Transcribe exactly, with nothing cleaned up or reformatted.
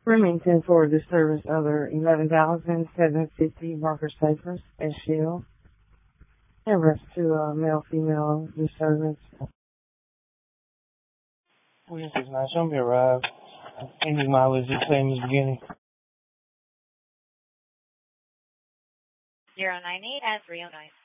Remington for disturbance other eleven thousand seven hundred fifty Barker Cypress at Shell. In reference to uh, male-female disturbance. Where's this night? Show me arrived. Any mileage the same as beginning. zero nine eight at three oh nine.